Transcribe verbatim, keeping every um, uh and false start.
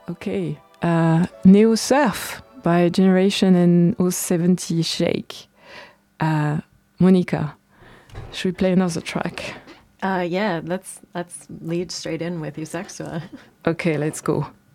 Okay. Uh, Neo Surf by Generation and O seventy Shake. Uh, Monica, should we play another track? Uh, yeah, let's let's lead straight in with Eusexia. Okay, let's go.